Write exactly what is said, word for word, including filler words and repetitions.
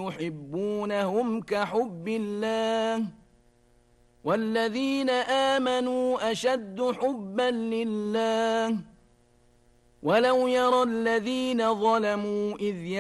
يحبونهم كحب الله والذين آمنوا أشد حبا لله ولو يرى الذين ظلموا إذ